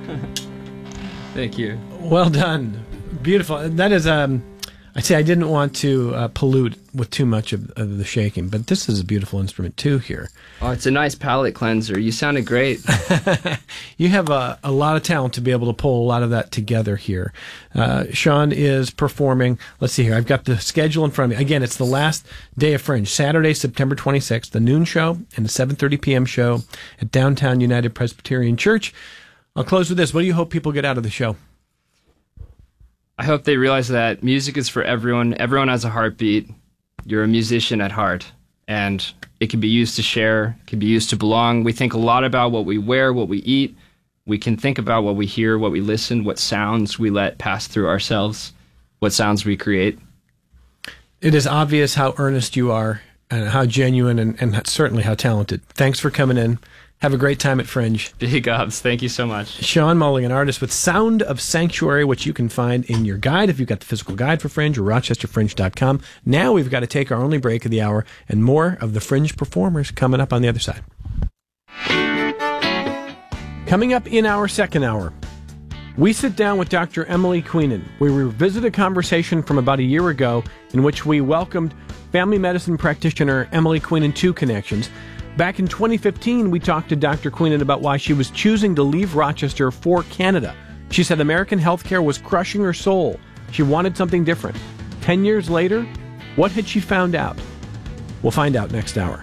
Thank you. Well done. Beautiful. That is, I say I didn't want to pollute with too much of the shaking, but this is a beautiful instrument too here. Oh, it's a nice palate cleanser. You sounded great. You have a lot of talent to be able to pull a lot of that together here. Sean is performing. Let's see here. I've got the schedule in front of me. Again, it's the last day of Fringe, Saturday, September 26th, the noon show and the 7:30 p.m. show at Downtown United Presbyterian Church. I'll close with this. What do you hope people get out of the show? I hope they realize that music is for everyone. Everyone has a heartbeat. You're a musician at heart, and it can be used to share, it can be used to belong. We think a lot about what we wear, what we eat. We can think about what we hear, what we listen, what sounds we let pass through ourselves, what sounds we create. It is obvious how earnest you are and how genuine and certainly how talented. Thanks for coming in. Have a great time at Fringe. Big ups. Thank you so much. Sean Mulligan, artist with Sound of Sanctuary, which you can find in your guide if you've got the physical guide for Fringe or rochesterfringe.com. Now we've got to take our only break of the hour and more of the Fringe performers coming up on the other side. Coming up in our second hour, we sit down with Dr. Emily Queenan. We revisit a conversation from about a year ago in which we welcomed family medicine practitioner Emily Queenan to Connections. Back in 2015, we talked to Dr. Queenan about why she was choosing to leave Rochester for Canada. She said American healthcare was crushing her soul. She wanted something different. 10 years later, what had she found out? We'll find out next hour.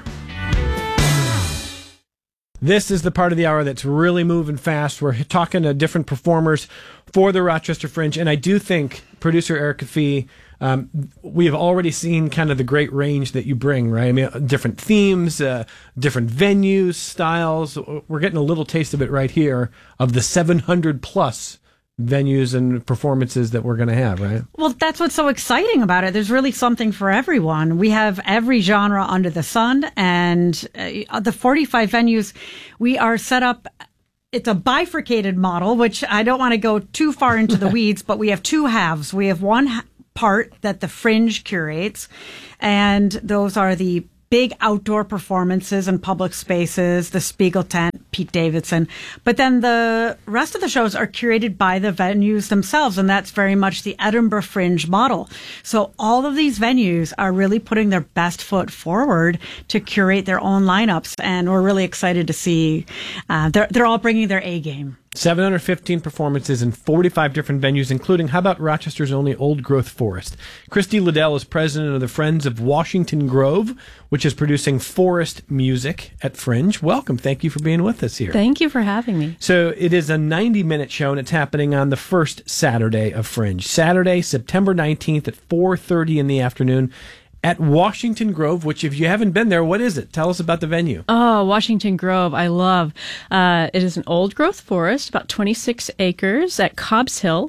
This is the part of the hour that's really moving fast. We're talking to different performers for the Rochester Fringe, and I do think producer Erica Fee, we have already seen kind of the great range that you bring, right? I mean, different themes, different venues, styles. We're getting a little taste of it right here of the 700 plus venues and performances that we're going to have, right? Well, that's what's so exciting about it. There's really something for everyone. We have every genre under the sun, and the 45 venues, we are set up. It's a bifurcated model, which I don't want to go too far into the weeds, but we have two halves. We have one part that the Fringe curates, and those are the big outdoor performances in public spaces, the Spiegel Tent, Pete Davidson. But then the rest of the shows are curated by the venues themselves, and that's very much the Edinburgh Fringe model. So all of these venues are really putting their best foot forward to curate their own lineups, and we're really excited to see they're all bringing their A game. 715 performances in 45 different venues, including, how about Rochester's only Old Growth Forest? Christy Liddell is president of the Friends of Washington Grove, which is producing forest music at Fringe. Welcome. Thank you for being with us here. Thank you for having me. So it is a 90-minute show, and it's happening on the first Saturday of Fringe. Saturday, September 19th at 4:30 in the afternoon at Washington Grove, which, if you haven't been there, what is it? Tell us about the venue. Oh, Washington Grove, I love. It is an old growth forest, about 26 acres at Cobbs Hill.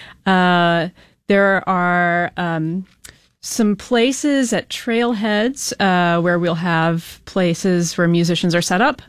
There are some places at trailheads where we'll have places where musicians are set up.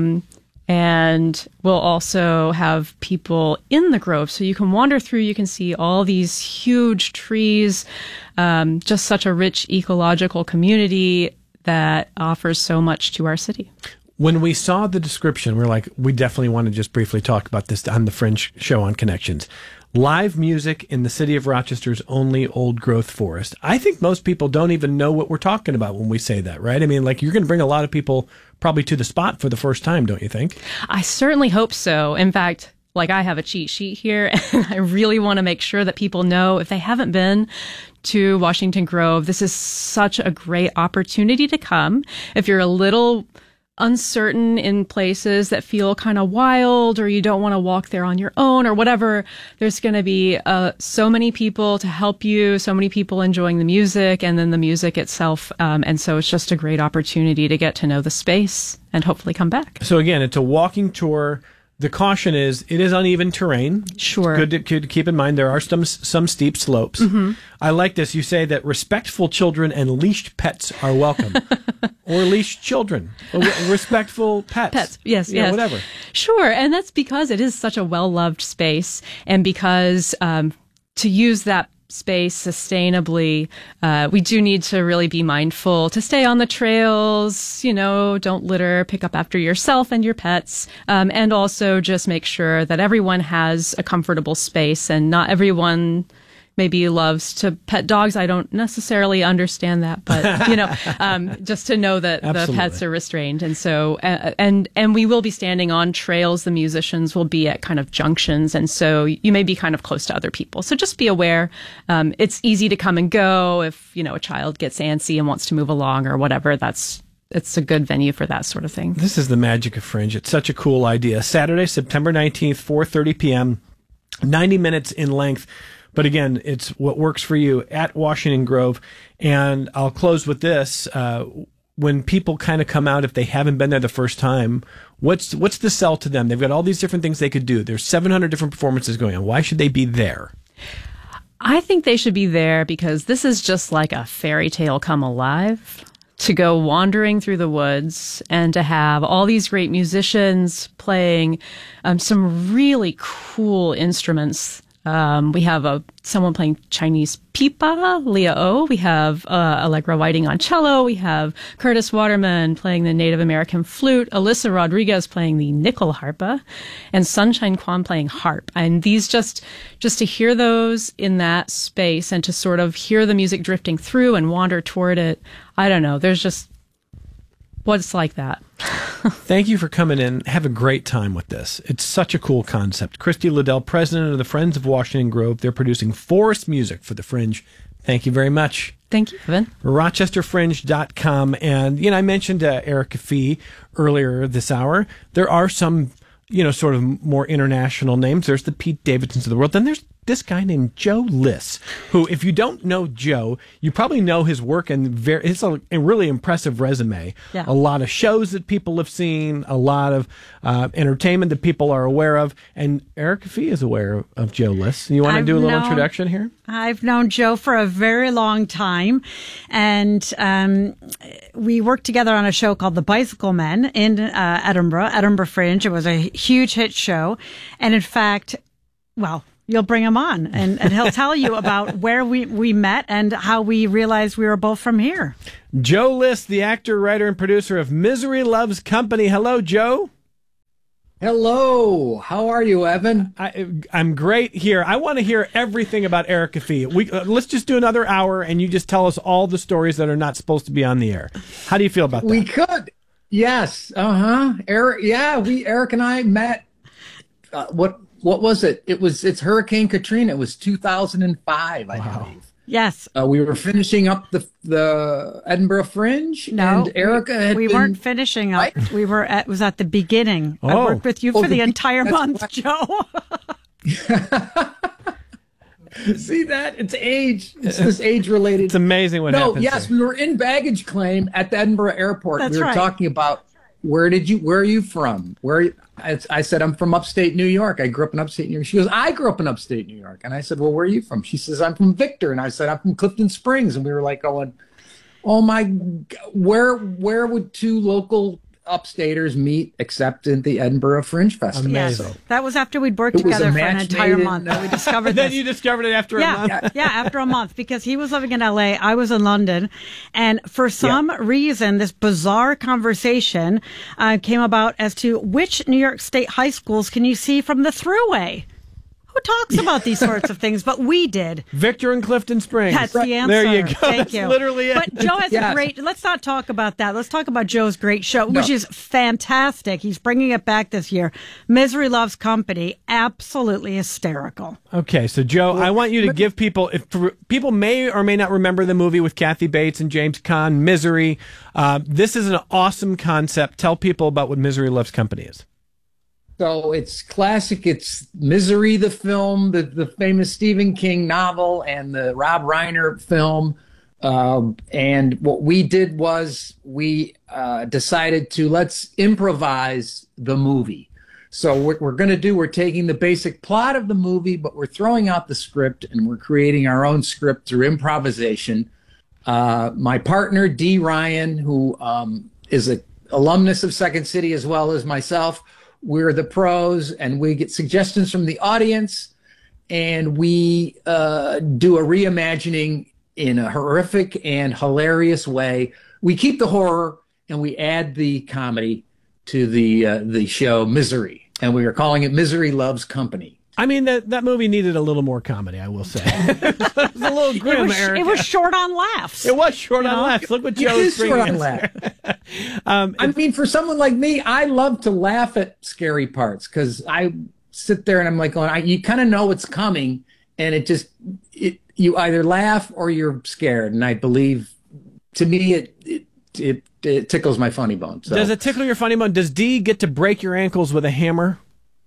And we'll also have people in the grove. So you can wander through, you can see all these huge trees, just such a rich ecological community that offers so much to our city. When we saw the description, we're like, we definitely want to just briefly talk about this on the Fringe show on Connections. Live music in the city of Rochester's only old growth forest. I think most people don't even know what we're talking about when we say that, right? I mean, like, you're going to bring a lot of people probably to the spot for the first time, don't you think? I certainly hope so. In fact, like, I have a cheat sheet here, and I really want to make sure that people know, if they haven't been to Washington Grove, this is such a great opportunity to come. If you're a little uncertain in places that feel kind of wild, or you don't want to walk there on your own or whatever, there's going to be so many people to help you, so many people enjoying the music and then the music itself. And so it's just a great opportunity to get to know the space and hopefully come back. So again, it's a walking tour. The caution is it is uneven terrain. Sure. It's good to keep in mind there are some steep slopes. Mm-hmm. I like this. You say that respectful children and leashed pets are welcome. Or leashed children. Or respectful pets. Pets, yes, yeah, yes. Whatever. Sure, and that's because it is such a well-loved space, and because to use that space sustainably. We do need to really be mindful to stay on the trails, don't litter, pick up after yourself and your pets, and also just make sure that everyone has a comfortable space, and not everyone maybe loves to pet dogs. I don't necessarily understand that, but just to know that Absolutely. the pets are restrained. And so, and we will be standing on trails. The musicians will be at kind of junctions. And so you may be kind of close to other people. So just be aware. It's easy to come and go if, a child gets antsy and wants to move along or whatever. It's a good venue for that sort of thing. This is the magic of Fringe. It's such a cool idea. Saturday, September 19th, 4:30 p.m., 90 minutes in length. But again, it's what works for you at Washington Grove. And I'll close with this. When people kind of come out, if they haven't been there the first time, what's the sell to them? They've got all these different things they could do. There's 700 different performances going on. Why should they be there? I think they should be there because this is just like a fairy tale come alive. To go wandering through the woods and to have all these great musicians playing some really cool instruments. We have someone playing Chinese pipa, Leah O. We have Allegra Whiting on cello. We have Curtis Waterman playing the Native American flute, Alyssa Rodriguez playing the nickel harpa, and Sunshine Kwan playing harp. And these just to hear those in that space and to sort of hear the music drifting through and wander toward it, I don't know. There's just what's like that. Thank you for coming in. Have a great time with this. It's such a cool concept. Christy Liddell, president of the Friends of Washington Grove. They're producing forest music for the Fringe. Thank you very much. Thank you, Evan. RochesterFringe.com. And, I mentioned Erica Fee earlier this hour. There are some, sort of more international names. There's the Pete Davidsons of the world. Then there's this guy named Joe Liss, who, if you don't know Joe, you probably know his work, and it's a really impressive resume. Yeah. A lot of shows that people have seen, a lot of entertainment that people are aware of, and Erica Fee is aware of Joe Liss. You want to do a little introduction here? I've known Joe for a very long time, and we worked together on a show called The Bicycle Men in Edinburgh Fringe. It was a huge hit show, and in fact, you'll bring him on, and he'll tell you about where we met and how we realized we were both from here. Joe Liss, the actor, writer, and producer of Misery Loves Company. Hello, Joe. Hello. How are you, Evan? I'm great here. I want to hear everything about Erica Fee. Let's just do another hour, and you just tell us all the stories that are not supposed to be on the air. How do you feel about that? We could. Yes. Eric. Yeah. Eric and I met. What was it? It's Hurricane Katrina. It was 2005, I believe. Yes. We were finishing up the Edinburgh Fringe. No, and Erica we weren't finishing up. Right? It was at the beginning. I worked with you for the entire month, Joe. See that? It's age. It's this age-related. It's amazing what happens. Yes, we were in baggage claim at the Edinburgh airport. That's we were right. talking about where are you from? I said, I'm from upstate New York. I grew up in upstate New York. She goes, I grew up in upstate New York. And I said, well, where are you from? She says, I'm from Victor. And I said, I'm from Clifton Springs. And we were like going, oh my, where would two local upstaters meet except in the Edinburgh Fringe Festival? Amazing. So, That was after we'd worked It was a together for an match entire made in- month that we discovered Then this. you discovered it after a month. Yeah, after a month, because he was living in LA, I was in London, and for some reason, this bizarre conversation came about as to which New York State high schools can you see from the Thruway. Who talks about these sorts of things? But we did. Victor and Clifton Springs. That's the answer. There you go. Thank That's you. literally it. But Joe has a Yes. great. Let's not talk about that. Let's talk about Joe's great show, which is fantastic. He's bringing it back this year. Misery Loves Company, absolutely hysterical. Okay, so Joe, I want you to give people, people may or may not remember the movie with Kathy Bates and James Caan, Misery. This is an awesome concept. Tell people about what Misery Loves Company is. So it's classic. It's Misery, the film, the famous Stephen King novel, and the Rob Reiner film. And what we did was we decided to let's improvise the movie. So what we're going to do, we're taking the basic plot of the movie, but we're throwing out the script and we're creating our own script through improvisation. My partner, Dee Ryan, who is an alumnus of Second City as well as myself, we're the pros, and we get suggestions from the audience, and we do a reimagining in a horrific and hilarious way. We keep the horror and we add the comedy to the show Misery, and we are calling it Misery Loves Company. I mean, that movie needed a little more comedy, I will say. It was a little grim, Eric. It was short on laughs. It was short on laughs. Look what Joe's bringing short on laughs. I mean, for someone like me, I love to laugh at scary parts because I sit there and I'm like, you kind of know what's coming, and you either laugh or you're scared. And I believe, to me, it tickles my funny bone. So. Does it tickle your funny bone? Does Dee get to break your ankles with a hammer?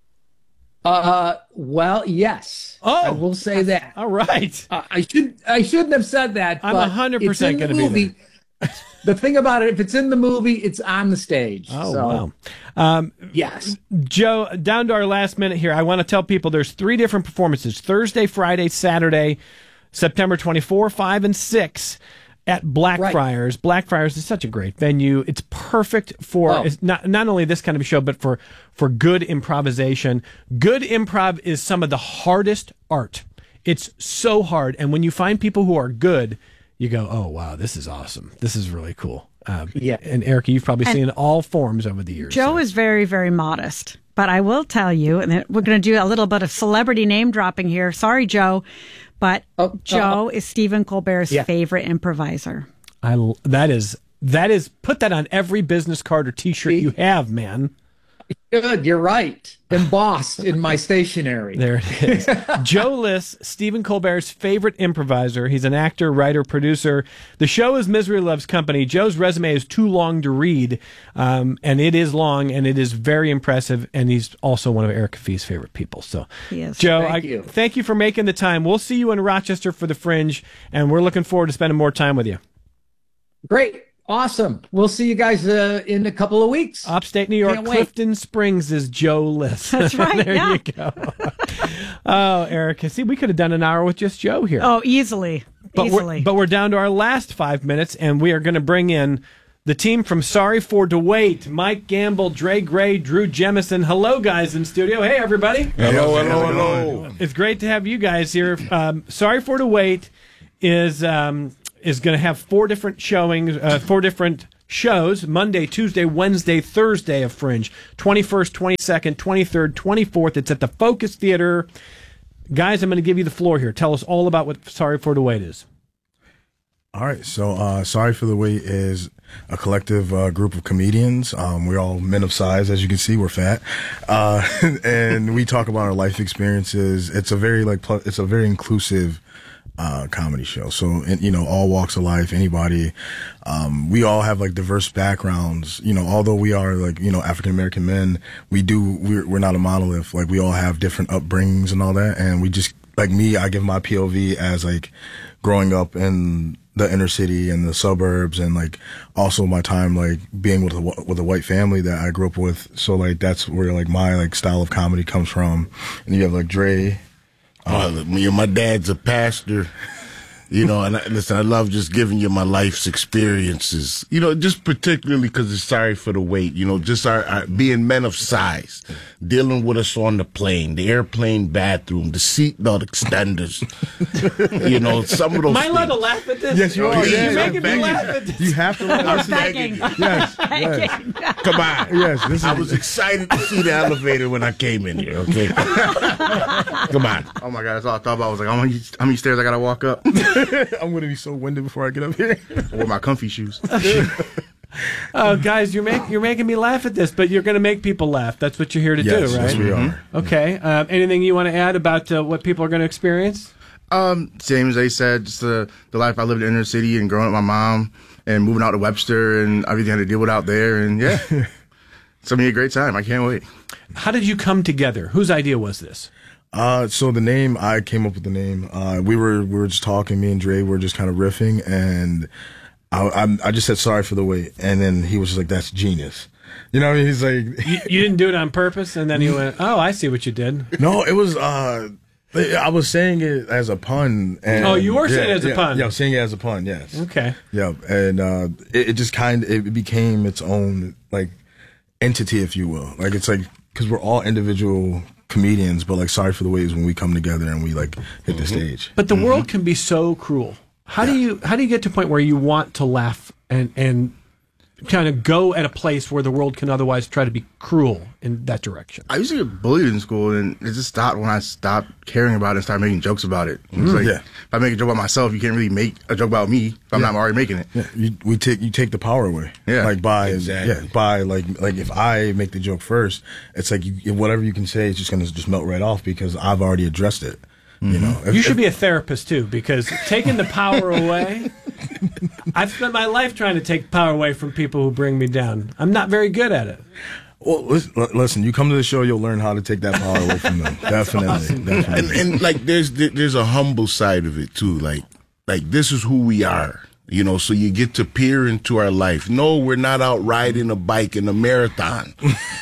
Well, yes. Oh, I will say that. All right. I shouldn't have said that. I'm 100% going to be there. The thing about it, if it's in the movie, it's on the stage. Oh, so, wow. Yes. Joe, down to our last minute here, I want to tell people there's 3 different performances: Thursday, Friday, Saturday, September 24, 5, and 6. At Blackfriars. Right. Blackfriars is such a great venue. It's perfect for not only this kind of show, but for good improvisation. Good improv is some of the hardest art. It's so hard. And when you find people who are good, you go, oh, wow, this is awesome. This is really cool. Yeah. And Erica, you've probably seen all forms over the years. Joe is very, very modest. But I will tell you, and we're going to do a little bit of celebrity name dropping here. Sorry, Joe. But Joe is Stephen Colbert's favorite improviser. That is put that on every business card or T-shirt you have, man. Good, you're right. Embossed in my stationery. There it is. Joe List, Stephen Colbert's favorite improviser. He's an actor, writer, producer. The show is Misery Loves Company. Joe's resume is too long to read, and it is long, and it is very impressive, and he's also one of Erica Fee's favorite people. So, he is. Joe, thank you for making the time. We'll see you in Rochester for the Fringe, and we're looking forward to spending more time with you. Great. Awesome. We'll see you guys in a couple of weeks. Upstate New York, Clifton Springs is Joe List. That's right. There you go. Oh, Erica. See, we could have done an hour with just Joe here. Oh, easily. But we're down to our last 5 minutes, and we are going to bring in the team from Sorry for DeWait. Mike Gamble, Dre Gray, Drew Jemison. Hello, guys in studio. Hey, everybody. Hello. It's great to have you guys here. Sorry for DeWait is going to have 4 different showings, 4 different shows, Monday, Tuesday, Wednesday, Thursday of Fringe, 21st, 22nd, 23rd, 24th. It's at the Focus Theater. Guys, I'm going to give you the floor here. Tell us all about what Sorry for DeWait is. All right, so Sorry for DeWait is a collective group of comedians. We're all men of size, as you can see. We're fat, and we talk about our life experiences. It's a very inclusive comedy show. So, all walks of life, anybody. We all have diverse backgrounds. Although we are African American men, we're not a monolith. We all have different upbringings and all that. And we just, me, I give my POV as growing up in the inner city and the suburbs, and also my time being with a white family that I grew up with. So that's where my style of comedy comes from. And you have Dre. My dad's a pastor, and I love just giving you my life's experiences, just particularly because it's Sorry for DeWait, just our being men of size, dealing with us on the plane, the airplane bathroom, the seatbelt extenders, some of those. Am I allowed to laugh at this? Yes, you are. You're making me laugh at this. You have to laugh. Yes. Come on. Yes, I was excited to see the elevator when I came in here, okay? Come on. Oh my God, that's all I thought about. I was like, how many stairs I gotta walk up? I'm going to be so winded before I get up here. With my comfy shoes. Oh, guys, you're making me laugh at this, but you're going to make people laugh. That's what you're here to do, right? Yes, we are. Okay. Anything you want to add about what people are going to experience? Same as they said, just the life I lived in the inner city and growing up with my mom and moving out to Webster and everything I had to deal with out there. And it's going to be a great time. I can't wait. How did you come together? Whose idea was this? So the name, I came up with the name. We were just talking, me and Dre were just kind of riffing, and I just said Sorry for DeWait, and then he was just like, that's genius. He's like, you didn't do it on purpose, and then he went, oh, I see what you did. No, it was, I was saying it as a pun. And, you were saying it as a pun? Yeah, saying it as a pun, yes. Okay. Yeah, and it just it became its own, entity, if you will. It's because we're all individual comedians, but like Sorry for the Wait is when we come together and we like hit the stage. But the world can be so cruel. How do you get to a point where you want to laugh and kind of go at a place where the world can otherwise try to be cruel in that direction? I used to get bullied in school, and it just stopped when I stopped caring about it and started making jokes about it. It's like, if I make a joke about myself, you can't really make a joke about me if I'm not already making it. Yeah, you take the power away. Yeah, like by exactly. by like if I make the joke first, it's like whatever you can say is just gonna just melt right off because I've already addressed it. You know, You should be a therapist too, because taking the power away. I've spent my life trying to take power away from people who bring me down. I'm not very good at it. Well, listen, you come to the show, you'll learn how to take that power away from them. Definitely. And like there's a humble side of it too. Like this is who we are. You know, so you get to peer into our life. No, we're not out riding a bike in a marathon.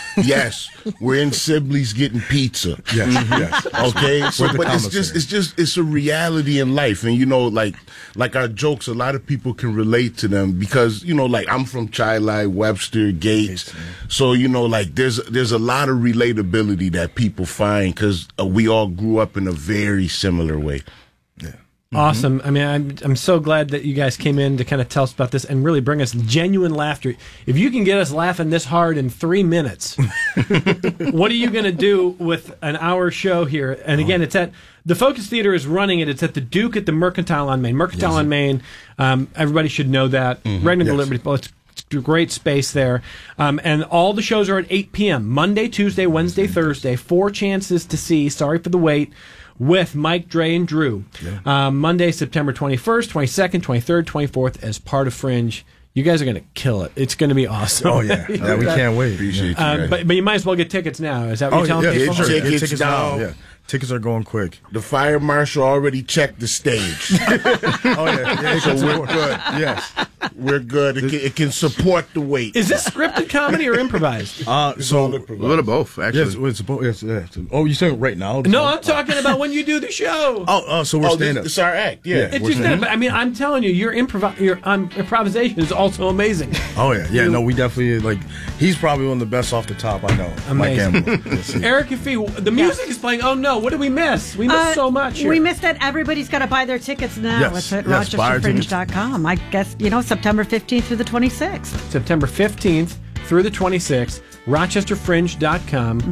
Yes, we're in Sibley's getting pizza. Yes. Okay, so but commissary. it's a reality in life, and you know, like our jokes, a lot of people can relate to them because you know, like I'm from Chi-Li, Webster, Gates, so you know, like there's a lot of relatability that people find because we all grew up in a very similar way. Yeah. Awesome. I mean, I'm so glad that you guys came in to kind of tell us about this and really bring us genuine laughter. If you can get us laughing this hard in 3 minutes, what are you going to do with an hour show here? And again, it's at the Focus Theater is running it. It's at the Duke at the Mercantile on Main. Mercantile on Main. Everybody should know that. Right in the Liberty Bowl. It's a great space there. And all the shows are at 8 p.m. Monday, Tuesday, Wednesday, Thursday. 4 chances to see Sorry for the Wait with Mike, Dre, and Drew. Monday, September 21st, 22nd, 23rd, 24th as part of Fringe. You guys are going to kill it. It's going to be awesome. Oh, yeah. Yeah, we can't wait. Appreciate you. But you might as well get tickets now. Is that what you're telling people? sure. Get Tickets tickets down. now. Yeah. Tickets are going quick. The fire marshal already checked the stage. Oh, yeah. So we're good. Yes. We're good. It can support the weight. Is this scripted comedy or improvised? So A little of both, actually. yes, it's oh, you saying right now? No, I'm talking about when you do the show. So we're stand up. It's our act. Yeah. It's just that, but I mean, I'm telling you, your improvisation is also amazing. Oh yeah. No, we definitely like. He's probably one of the best off the top I know. Amazing. Mike Campbell. Yes, Eric and Fee, the music is playing. Oh no, what did we miss? We missed so much here. We missed it. Everybody's got to buy their tickets now. Yes, It's at yes, buy our tickets. RochesterFringe.com. I guess, September 15th through the 26th. September 15th through the 26th, RochesterFringe.com.